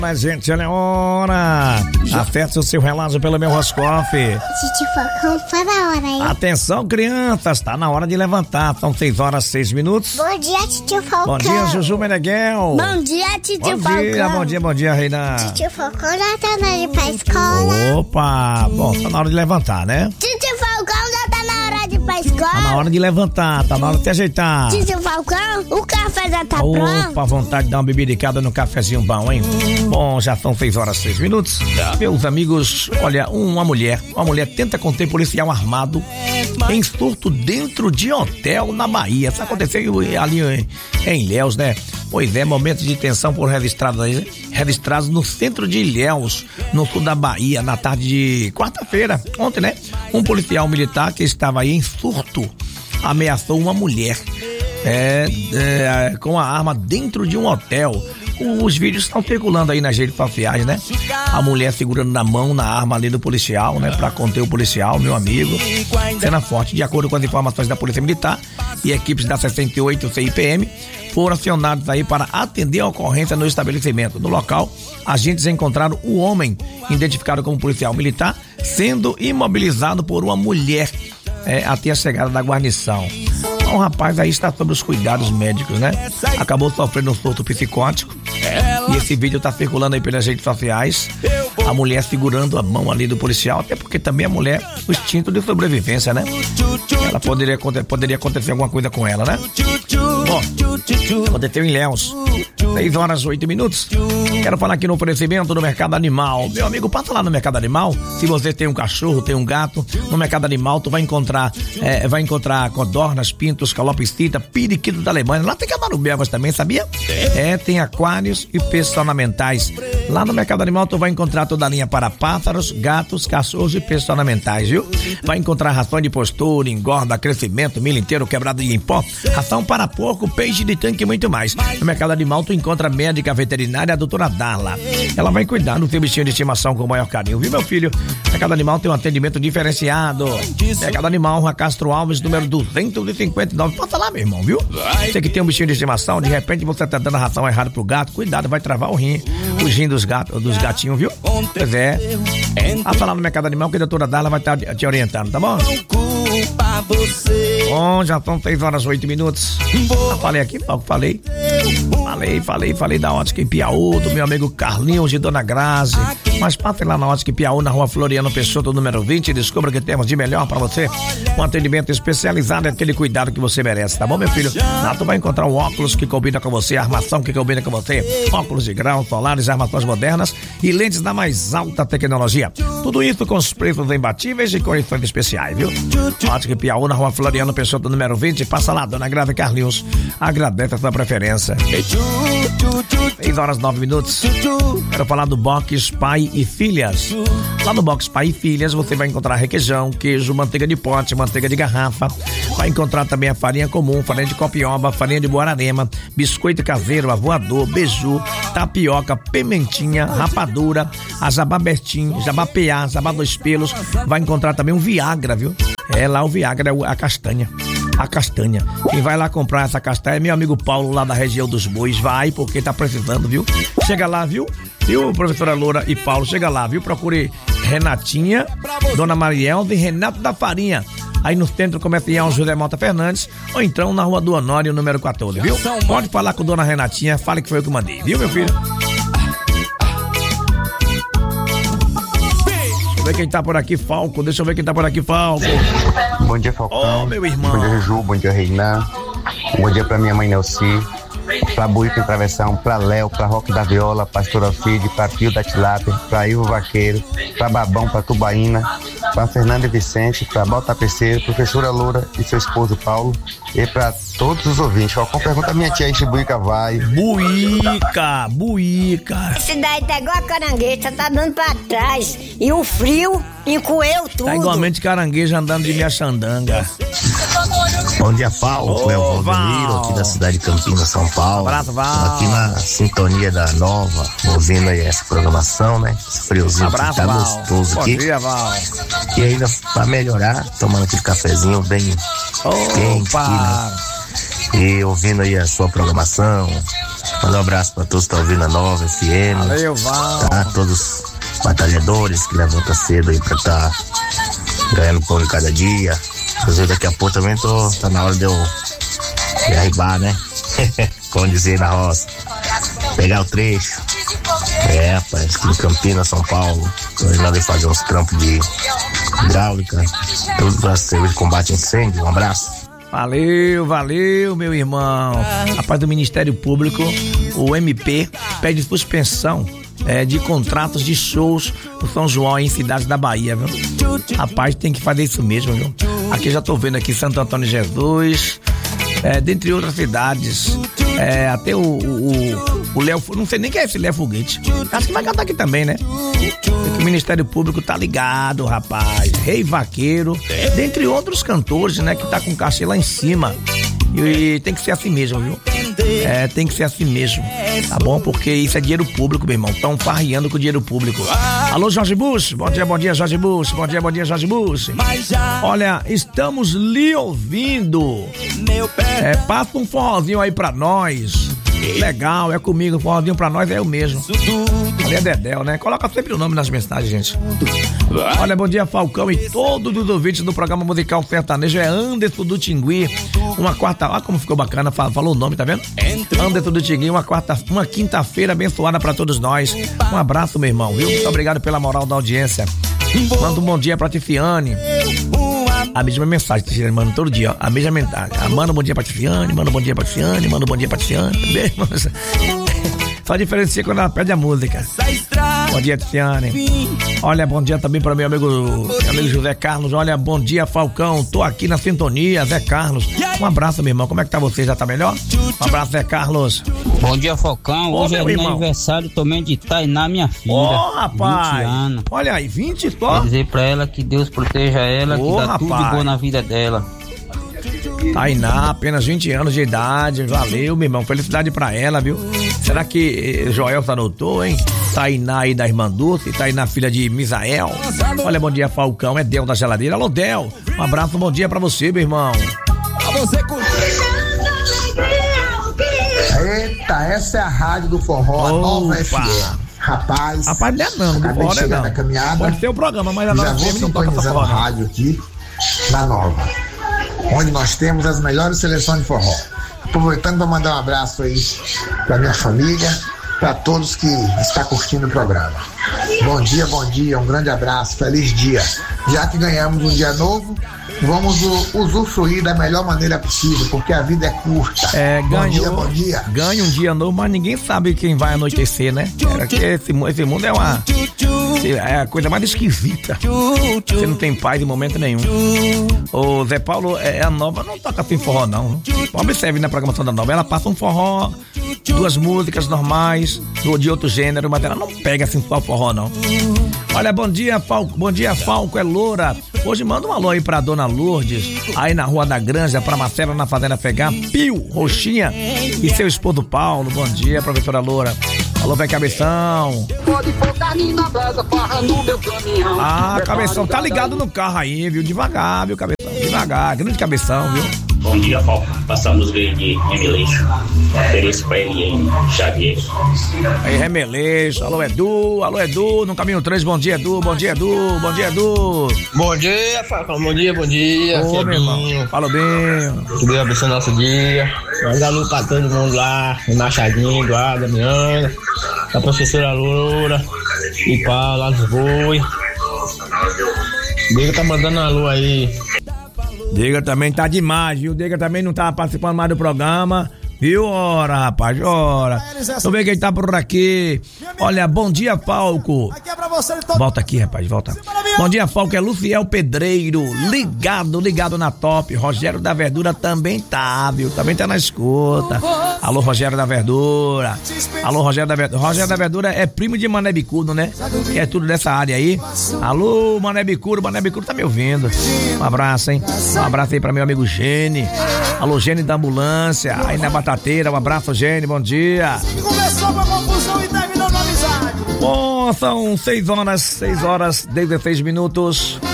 Mas, gente, olha a hora. Acesse o seu relógio pelo meu Roscoff. Titio Falcão, faz a hora aí. Atenção, crianças, tá na hora de levantar. São 6h06. Bom dia, Titio Falcão. Bom dia, Juju Meneghel. Bom dia, Titio Falcão. Bom dia, Reina. Titio Falcão já tá na hora de ir pra escola. Opa, bom, tá na hora de levantar, né? Titio Falcão já tá na hora de ir pra escola. Tá na hora de levantar, tá na hora de se ajeitar. Titio Falcão, o café já tá pronto. Opa, vontade de dar uma bebidicada no cafezinho bom, hein? Bom, já são 6h06. Meus amigos, olha, uma mulher tenta conter policial armado em surto dentro de hotel na Bahia. Isso aconteceu ali em Ilhéus, né? Pois é, momentos de tensão foram registrados no centro de Ilhéus, no sul da Bahia, na tarde de quarta-feira, ontem, né? Um policial militar que estava aí em surto ameaçou uma mulher com a arma dentro de um hotel. Os vídeos estão circulando aí nas redes sociais, né? A mulher segurando na mão na arma ali do policial, né? Pra conter o policial, meu amigo. Cena forte. De acordo com as informações da Polícia Militar e equipes da 68 CIPM, foram acionados aí para atender a ocorrência no estabelecimento. No local, agentes encontraram o homem, identificado como policial militar, sendo imobilizado por uma mulher até a chegada da guarnição. O rapaz aí está sob os cuidados médicos, né? Acabou sofrendo um surto psicótico. E esse vídeo está circulando aí pelas redes sociais. A mulher segurando a mão ali do policial, até porque também a mulher, o instinto de sobrevivência, né? Ela poderia acontecer alguma coisa com ela, né? Bom, aconteceu em Ilhéus. 6h08. Quero falar aqui no oferecimento do Mercado Animal. Meu amigo, passa lá no Mercado Animal. Se você tem um cachorro, tem um gato, no Mercado Animal tu vai encontrar codornas, pintos, calopsita, periquito da Alemanha. Lá tem camarubebas também, sabia? Tem aquários e peixes ornamentais. Lá no Mercado Animal tu vai encontrar toda a linha para pássaros, gatos, cachorros e peixes ornamentais, viu? Vai encontrar ração de postura, engorda, crescimento, milho inteiro, quebrado e em pó, ração para porco, peixe de tanque e muito mais. No Mercado Animal tu encontra a médica veterinária, a doutora Darla. Ela vai cuidar do teu bichinho de estimação com o maior carinho, viu, meu filho? Mercado Animal tem um atendimento diferenciado. Mercado Animal, Rua Castro Alves, número 259. Passa lá, meu irmão, viu? Você que tem um bichinho de estimação, de repente você tá dando a ração errada pro gato, cuidado, vai travar o rim dos gatinhos, viu? Pois é. Passa lá no Mercado Animal que a doutora Darla vai estar te orientando, tá bom? Bom, já são 6h08. Falei aqui, Paulo, falei da Ótica em Piauí, do meu amigo Carlinhos e Dona Grazi. Mas passe lá na Ótica em Piauí, na Rua Floriano Peixoto, número 20, e descubra o que temos de melhor pra você. Um atendimento especializado, aquele cuidado que você merece, tá bom, meu filho? Lá tu vai encontrar um óculos que combina com você, a armação que combina com você, óculos de grau, solares, armações modernas e lentes da mais alta tecnologia. Tudo isso com os preços imbatíveis e condições especiais, viu? Ótica em Piauí, na Rua Floriano Peixoto, número 20. Passa lá, Dona Grazi Carlinhos. Agradece a sua preferência. 6h09. Quero falar do Box Pai e Filhas. Lá no Box Pai e Filhas você vai encontrar requeijão, queijo, manteiga de pote, manteiga de garrafa. Vai encontrar também a farinha comum, farinha de copioba, farinha de Guararema, biscoito caseiro, avoador, beiju, tapioca, pimentinha, rapadura, a jabá Bertim, jabá PA, jabá Dois Pelos. Vai encontrar também um Viagra, viu? Lá o Viagra é a castanha. A castanha. Quem vai lá comprar essa castanha é meu amigo Paulo, lá da região dos Bois. Vai, porque tá precisando, viu? Chega lá, viu? Viu, professora Loura e Paulo? Chega lá, viu? Procure Renatinha, Dona Marielda e Renato da Farinha. Aí no Centro Comercial José Mota Fernandes, ou então na Rua do Honório, número 14, viu? Pode falar com Dona Renatinha, fale que foi eu que mandei, viu, meu filho? Deixa eu ver quem tá por aqui, Falco. Bom dia, Falcão. Ô, meu irmão. Bom dia, Juju. Bom dia, Reina. Bom dia pra minha mãe, Nelci. Pra Buíca em Travessão, pra Léo, pra Roque da Viola, Pastor Alcide, pra Pio da Tilápia, pra Ivo Vaqueiro, pra Babão, pra Tubaína, pra Fernanda Vicente, pra Bota Peceiro, professora Loura e seu esposo Paulo, e pra todos os ouvintes. Falcão, pergunta a minha tia aí se Buíca vai. Buíca. Esse daí tá igual a carangueja, tá dando pra trás. E o frio encoeu tudo. Tá igualmente caranguejo andando de minha xandanga. Bom dia, Paulo. É o Valdomiro, aqui da cidade de Campinas, São Paulo. Abraço, Val. Aqui na sintonia da Nova, ouvindo aí essa programação, né? Esse friozinho abraço, que tá Val. gostoso aqui. Bom dia, Val. E ainda pra melhorar, tomando aquele cafezinho bem quente aqui, né? E ouvindo aí a sua programação, Manda um abraço pra todos que estão ouvindo a Nova FM. Valeu, Val. Tá? Todos os batalhadores que levantam cedo aí pra tá ganhando pão de cada dia. Inclusive daqui a pouco também tá na hora de eu arribar, né? Como dizer na roça. Pegar o trecho. Rapaz, aqui em Campinas, São Paulo. Nós vamos fazer uns trampos de hidráulica. Tudo pra servir de combate a incêndio. Um abraço. Valeu, meu irmão. Rapaz, do Ministério Público, o MP pede suspensão de contratos de shows no São João em cidades da Bahia, viu? Rapaz, tem que fazer isso mesmo, viu? Aqui já tô vendo aqui Santo Antônio de Jesus, dentre outras cidades, até o Léo, não sei nem quem é esse Léo Foguete. Acho que vai cantar aqui também, né? O Ministério Público tá ligado, rapaz. Rei Vaqueiro, dentre outros cantores, né, que tá com cachê lá em cima. E tem que ser assim mesmo, viu? Tem que ser assim mesmo, tá bom? Porque isso é dinheiro público, meu irmão. Estão farreando com o dinheiro público. Alô, Jorge Bush. Bom dia, Jorge Bush. Bom dia, Jorge Bush. Olha, estamos lhe ouvindo. Passa um forrozinho aí pra nós. Legal, é comigo, forrozinho pra nós é eu mesmo. Ali é Dedéu, né? Coloca sempre o nome nas mensagens, gente. Olha, bom dia, Falcão e todos os ouvintes do programa musical sertanejo. É Anderson do Tingui. Uma quarta, olha como ficou bacana, falou o nome, tá vendo? Anderson do Tingui, uma quinta-feira abençoada pra todos nós. Um abraço, meu irmão, viu? Muito obrigado pela moral da audiência. Manda um bom dia pra Tifiane. A mesma mensagem, mano, todo dia, ó, a mesma mensagem. Manda um bom dia pra Tifiane, manda um bom dia pra Tifiane, manda um bom dia pra Tifiane. Só diferencia quando ela pede a música. Bom dia, Tifiane. Olha, bom dia também para meu amigo José Carlos. Olha, bom dia, Falcão. Tô aqui na sintonia, Zé Carlos. Um abraço, meu irmão. Como é que tá você? Já tá melhor? Um abraço, Zé Carlos. Bom dia, Falcão. Hoje é meu aniversário também de Tainá, minha filha. Rapaz. 20 anos. Olha aí, 20 só. Quer dizer pra ela que Deus proteja ela, que dá tudo de bom na vida dela. Tainá, apenas 20 anos de idade. Valeu, meu irmão. Felicidade pra ela, viu? Será que Joel anotou, hein? Tainá aí da irmã Dulce, Tainá filha de Misael. Olha, bom dia, Falcão. É Del da geladeira. Alô, Del. Um abraço, bom dia pra você, meu irmão. Eita, essa é a rádio do forró, a Nova FM. Rapaz, não é não, acabei de chegar na caminhada. Pode ser o programa, mas a Nova FM não toca essa forró. Já vou sintonizando a rádio aqui na Nova, onde nós temos as melhores seleções de forró. Aproveitando para mandar um abraço aí para minha família, para todos que estão curtindo o programa. Bom dia, um grande abraço, feliz dia. Já que ganhamos um dia novo, vamos usufruir da melhor maneira possível, porque a vida é curta. Bom dia. Ganha um dia novo, mas ninguém sabe quem vai anoitecer, né? Esse mundo é a coisa mais esquisita. Você não tem paz em momento nenhum. O Zé Paulo, a Nova não toca assim forró, não. Observe na programação da Nova, ela passa um forró, duas músicas normais, de outro gênero, mas ela não pega assim só forró, não. Olha, bom dia, Falco, é Loura. Hoje manda um alô aí pra Dona Lourdes, aí na Rua da Granja, pra Marcela na Fazenda Fegá, Pio, Roxinha e seu esposo Paulo. Bom dia, professora Loura. Alô, velho Cabeção. Cabeção, tá ligado no carro aí, viu? Devagar, viu, Cabeção? Devagar, grande Cabeção, viu? Bom dia, Falco. Passamos veio de Remeleixo. Ofereço pra ele em Xavier. Aí, Remeleixo. Alô, Edu, no caminho 3. Bom dia, Edu. Bom dia, Falcão. Bom dia. Ô, meu irmão. Fala bem. Que Deus abençoe o nosso dia. Manda luz pra todo mundo lá. O Machadinho, Eduardo, Damiana, a professora Loura e Paulo, lá dos boi. Diga tá mandando a lua aí. Diga também tá demais, viu? Diga também não tá participando mais do programa. Viu? Ora, rapaz, ora. Deixa eu ver quem tá por aqui. Olha, bom dia, Falco. Volta aqui, rapaz, volta. Bom dia, Falco, é Luciel Pedreiro. Ligado na top. Rogério da Verdura também tá, viu? Também tá na escuta. Alô, Rogério da Verdura. Rogério da Verdura é primo de Mané Bicudo, né? Que é tudo dessa área aí. Alô, Mané Bicudo tá me ouvindo. Um abraço, hein? Um abraço aí pra meu amigo Gene. Alô, Gene da ambulância. Aí na Batateira, um abraço, Gene, bom dia. Começou com a confusão e terminou na amizade. Bom, são 6 horas, 16 minutos.